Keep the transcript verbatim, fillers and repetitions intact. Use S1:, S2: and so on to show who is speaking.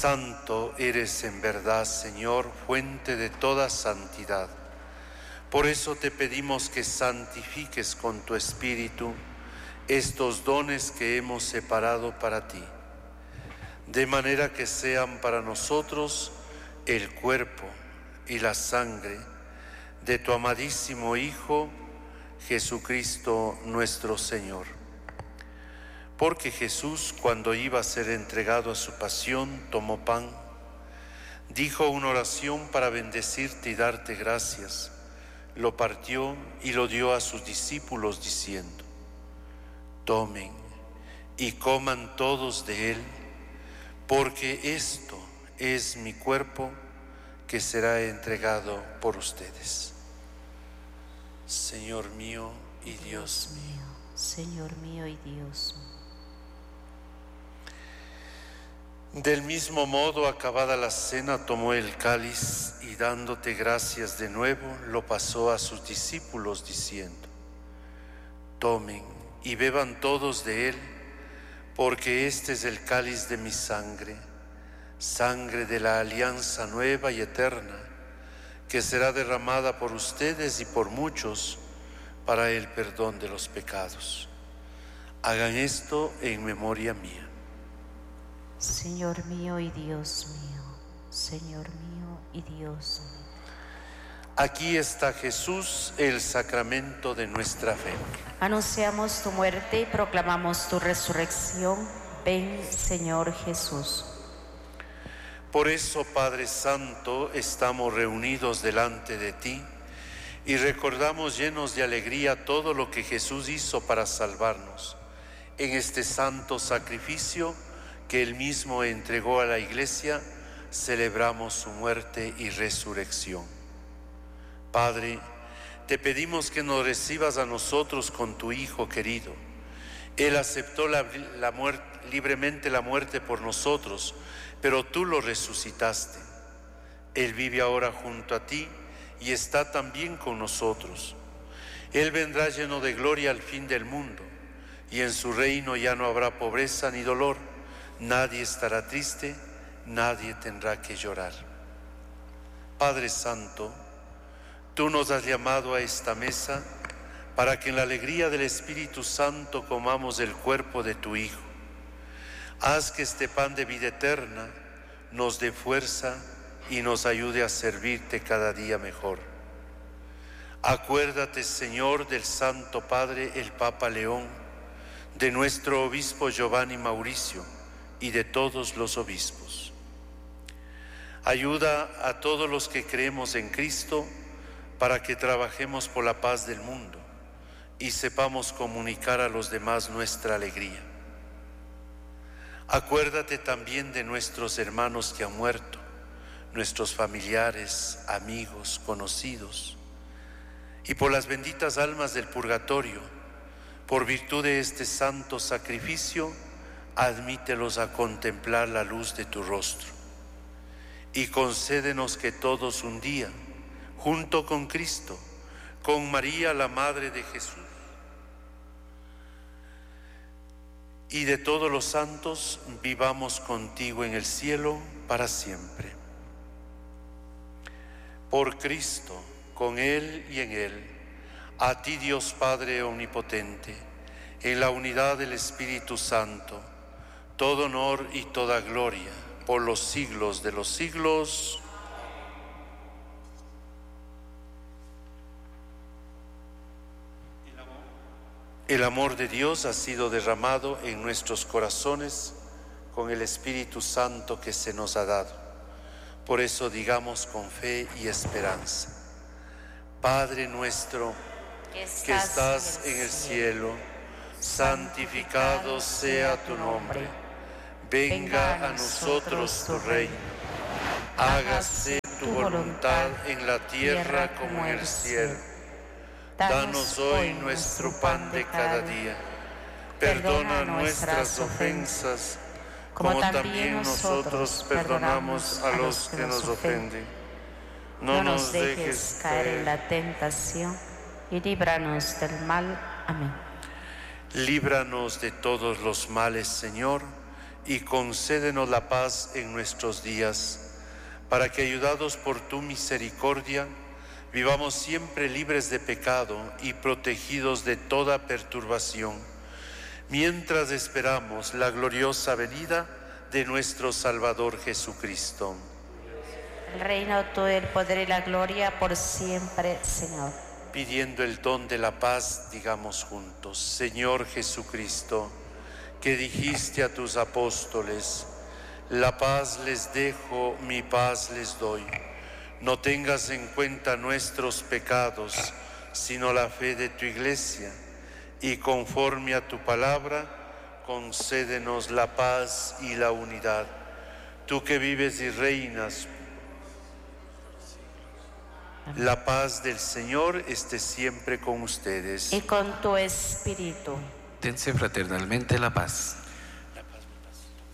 S1: Santo eres en verdad, Señor, fuente de toda santidad. Por eso te pedimos que santifiques con tu Espíritu estos dones que hemos separado para ti, de manera que sean para nosotros el cuerpo y la sangre de tu amadísimo Hijo, Jesucristo nuestro Señor. Porque Jesús, cuando iba a ser entregado a su pasión, tomó pan, dijo una oración para bendecirte y darte gracias, lo partió y lo dio a sus discípulos diciendo: tomen y coman todos de él, porque esto es mi cuerpo que será entregado por ustedes. Señor mío y Dios mío.
S2: Señor mío y Dios mío.
S1: Del mismo modo, acabada la cena, tomó el cáliz y dándote gracias de nuevo, lo pasó a sus discípulos diciendo: tomen y beban todos de él, porque este es el cáliz de mi sangre, sangre de la alianza nueva y eterna, que será derramada por ustedes y por muchos para el perdón de los pecados. Hagan esto en memoria mía.
S2: Señor mío y Dios mío, Señor mío y Dios mío.
S1: Aquí está Jesús, el sacramento de nuestra fe.
S2: Anunciamos tu muerte y proclamamos tu resurrección. Ven, Señor Jesús.
S1: Por eso, Padre Santo, estamos reunidos delante de ti y recordamos llenos de alegría todo lo que Jesús hizo para salvarnos. En este santo sacrificio que Él mismo entregó a la Iglesia, celebramos su muerte y resurrección. Padre, te pedimos que nos recibas a nosotros con tu Hijo querido. Él aceptó la, la muerte, libremente la muerte por nosotros, pero tú lo resucitaste. Él vive ahora junto a ti y está también con nosotros. Él vendrá lleno de gloria al fin del mundo, y en su reino ya no habrá pobreza ni dolor. Nadie estará triste, nadie tendrá que llorar. Padre Santo, tú nos has llamado a esta mesa para que en la alegría del Espíritu Santo comamos el cuerpo de tu Hijo. Haz que este pan de vida eterna nos dé fuerza y nos ayude a servirte cada día mejor. Acuérdate, Señor, del Santo Padre, el Papa León, de nuestro obispo Giovanni Mauricio y de todos los obispos. Ayuda a todos los que creemos en Cristo para que trabajemos por la paz del mundo y sepamos comunicar a los demás nuestra alegría. Acuérdate también de nuestros hermanos que han muerto, nuestros familiares, amigos, conocidos, y por las benditas almas del purgatorio. Por virtud de este santo sacrificio, admítelos a contemplar la luz de tu rostro y concédenos que todos un día, junto con Cristo, con María, la Madre de Jesús, y de todos los santos, vivamos contigo en el cielo para siempre. Por Cristo, con Él y en Él, a ti Dios Padre omnipotente, en la unidad del Espíritu Santo, todo honor y toda gloria por los siglos de los siglos. El amor de Dios ha sido derramado en nuestros corazones con el Espíritu Santo que se nos ha dado. Por eso digamos con fe y esperanza: Padre nuestro que estás, que estás en el cielo, santificado sea tu nombre. Venga a nosotros tu reino. Hágase tu voluntad en la tierra como en el cielo. Danos hoy nuestro pan de cada día. Perdona nuestras ofensas, como también nosotros perdonamos a los que nos ofenden. No nos dejes caer en la tentación
S2: y líbranos del mal. Amén.
S1: Líbranos de todos los males, Señor, y concédenos la paz en nuestros días, para que, ayudados por tu misericordia, vivamos siempre libres de pecado y protegidos de toda perturbación, mientras esperamos la gloriosa venida de nuestro Salvador Jesucristo.
S2: El reino tuyo, el poder y la gloria por siempre, Señor.
S1: Pidiendo el don de la paz, digamos juntos: Señor Jesucristo, que dijiste a tus apóstoles: la paz les dejo, mi paz les doy. No tengas en cuenta nuestros pecados, sino la fe de tu Iglesia, y conforme a tu palabra, concédenos la paz y la unidad. Tú que vives y reinas, la paz del Señor esté siempre con ustedes.
S2: Y con tu espíritu.
S3: Dense fraternalmente la paz.